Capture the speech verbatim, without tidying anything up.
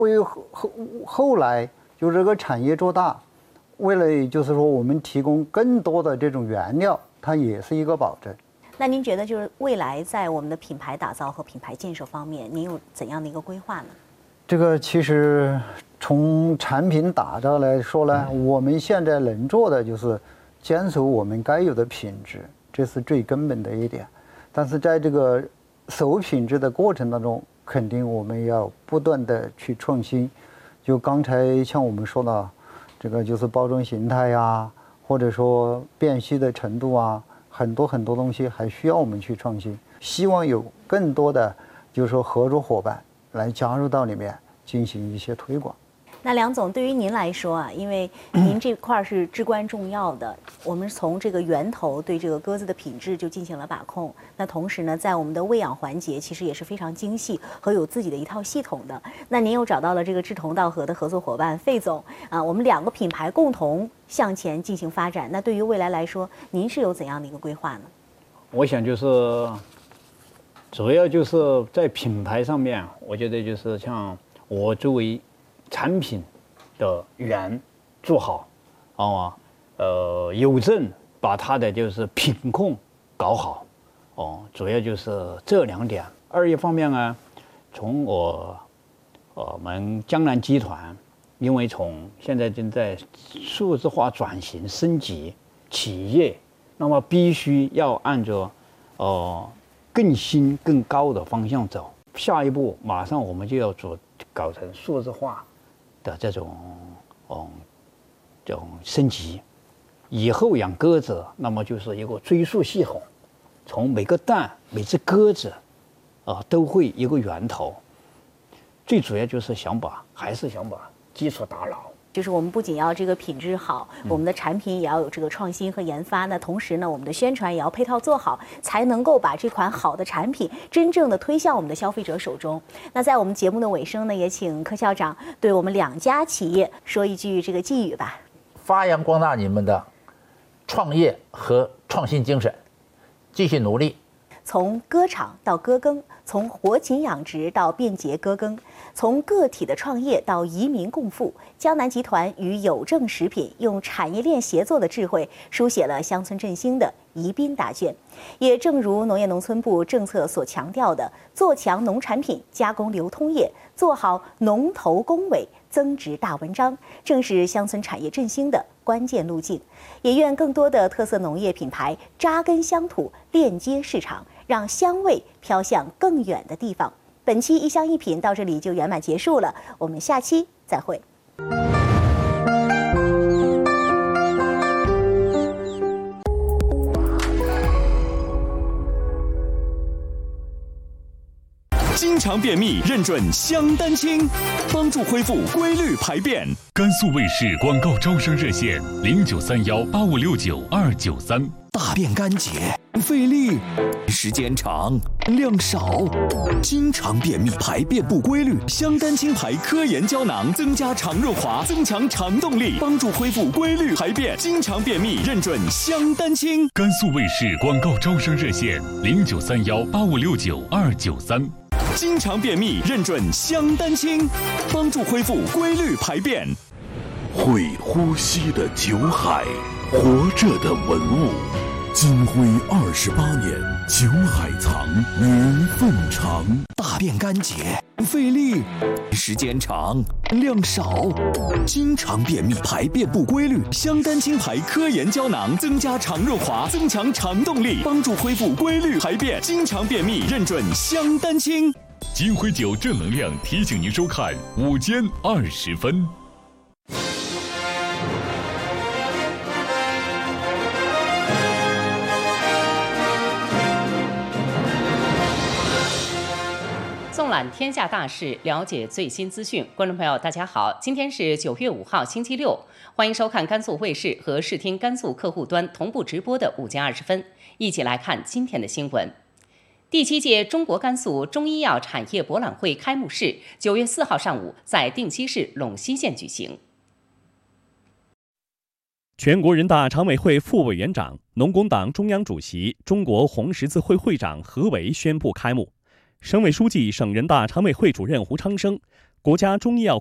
为后后来就这个产业做大，为了就是说我们提供更多的这种原料，它也是一个保证。 那您觉得就是未来在我们的品牌打造和品牌建设方面，您有怎样的一个规划呢？ 这个其实从产品打造来说呢，我们现在能做的就是坚守我们该有的品质，这是最根本的一点。但是在这个守品质的过程当中，肯定我们要不断的去创新。就刚才像我们说的，这个就是包装形态呀，或者说辨析的程度啊，很多很多东西还需要我们去创新。希望有更多的就是说合作伙伴来加入到里面进行一些推广。 那梁总，对于您来说啊，因为您这块是至关重要的，我们从这个源头对这个鸽子的品质就进行了把控。那同时呢，在我们的喂养环节，其实也是非常精细和有自己的一套系统的。那您又找到了这个志同道合的合作伙伴费总啊，我们两个品牌共同向前进行发展。那对于未来来说，您是有怎样的一个规划呢？ 我想就是，主要就是在品牌上面，我觉得就是像我作为产品的源做好，啊，呃，邮政把它的就是品控搞好，哦，主要就是这两点。二一方面呢，从我我们江南集团，因为从现在正在数字化转型升级企业，那么必须要按照呃更新更高的方向走。下一步马上我们就要做搞成数字化的这种嗯这种升级，以后养鸽子，那么就是一个追溯系统，从每个蛋每只鸽子啊、呃、都会一个源头，最主要就是想把还是想把基础打牢。 就是我们不仅要这个品质好，我们的产品也要有这个创新和研发。那同时呢，我们的宣传也要配套做好，才能够把这款好的产品真正的推向我们的消费者手中。那在我们节目的尾声呢，也请柯校长对我们两家企业说一句这个寄语吧。 发扬光大你们的创业和创新精神，继续努力。 从鸽场到鸽耕，从活禽养殖到便捷鸽耕，从个体的创业到移民共富，江南集团与有正食品用产业链协作的智慧，书写了乡村振兴的宜宾答卷。也正如农业农村部政策所强调的，做强农产品加工流通业，做好农投工尾增值大文章，正是乡村产业振兴的关键路径。也愿更多的特色农业品牌扎根乡土，链接市场，让香味飘向更远的地方。本期一乡一品到这里就圆满结束了，我们下期再会。 经常便秘认准香丹清，帮助恢复规律排便。 甘肃卫视广告招生热线零九三幺八五六九二九三。 大便干结、费力、时间长、量少，经常便秘、排便不规律，香丹清牌科研胶囊增加肠润滑，增强肠动力，帮助恢复规律排便。经常便秘认准香丹清。 甘肃卫视广告招生热线零九三幺八五六九二九三。 经常便秘认准香丹清，帮助恢复规律排便。 会呼吸的酒海，活着的文物。金辉二十八年，酒海藏，年份长。 大便干结、费力、时间长、量少，经常便秘、排便不规律，香丹清牌科研胶囊增加肠润滑，增强肠动力，帮助恢复规律排便。经常便秘认准香丹清。 金辉酒正能量提醒您收看午间二十分。 纵览天下大事，了解最新资讯。观众朋友，大家好，今天是九月五号，星期六，欢迎收看甘肃卫视和视听甘肃客户端同步直播的午间二十分。一起来看今天的新闻。第七届中国甘肃中医药产业博览会开幕式九月四号上午在定西市陇西县举行。 全国人大常委会副委员长、农工党中央主席、中国红十字会会长何为宣布开幕。省委书记、省人大常委会主任胡昌生、 国家中医药